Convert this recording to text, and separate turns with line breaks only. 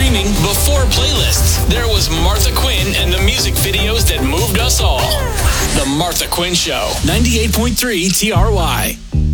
streaming before playlists. There was Martha Quinn and the music videos that moved us all. The Martha Quinn Show, 98.3 TRY.